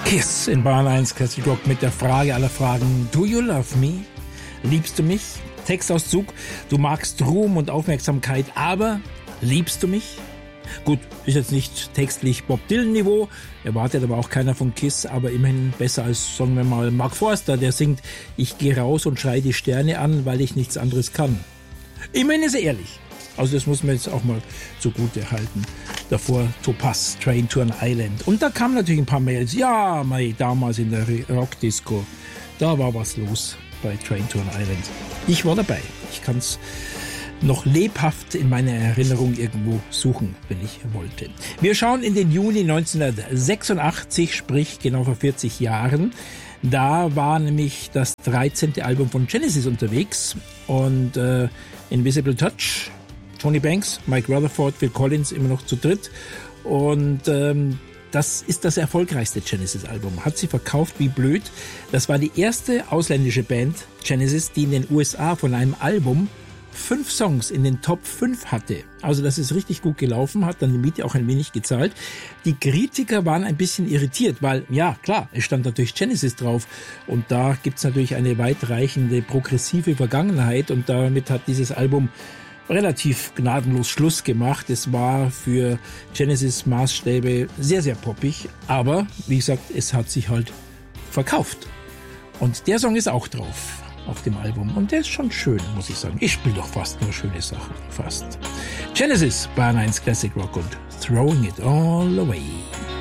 Kiss in Bayern 1 Classic Rock mit der Frage aller Fragen. Do you love me? Liebst du mich? Textauszug. Du magst Ruhm und Aufmerksamkeit, aber liebst du mich? Gut, ist jetzt nicht textlich Bob Dylan-Niveau, erwartet aber auch keiner von Kiss, aber immerhin besser als, sagen wir mal, Mark Forster, der singt, ich gehe raus und schreie die Sterne an, weil ich nichts anderes kann. Immerhin ist er ehrlich. Also das muss man jetzt auch mal zugute halten. Davor Topaz, Train to an Island. Und da kamen natürlich ein paar Mails. Ja, damals in der Rockdisco, da war was los bei Train to an Island. Ich war dabei. Ich kann es noch lebhaft in meiner Erinnerung irgendwo suchen, wenn ich wollte. Wir schauen in den Juni 1986, sprich genau vor 40 Jahren. Da war nämlich das 13. Album von Genesis unterwegs und Invisible Touch, Tony Banks, Mike Rutherford, Phil Collins immer noch zu dritt und das ist das erfolgreichste Genesis-Album. Hat sie verkauft wie blöd. Das war die erste ausländische Band, Genesis, die in den USA von einem Album 5 Songs in den Top 5 hatte. Also das ist richtig gut gelaufen, hat dann die Miete auch ein wenig gezahlt. Die Kritiker waren ein bisschen irritiert, weil, ja klar, es stand natürlich Genesis drauf und da gibt's natürlich eine weitreichende progressive Vergangenheit und damit hat dieses Album relativ gnadenlos Schluss gemacht. Es war für Genesis Maßstäbe sehr, sehr poppig, aber wie gesagt, es hat sich halt verkauft. Und der Song ist auch drauf auf dem Album. Und der ist schon schön, muss ich sagen. Ich spiele doch fast nur schöne Sachen. Fast. Genesis, Bayern 1 Classic Rock und Throwing It All Away.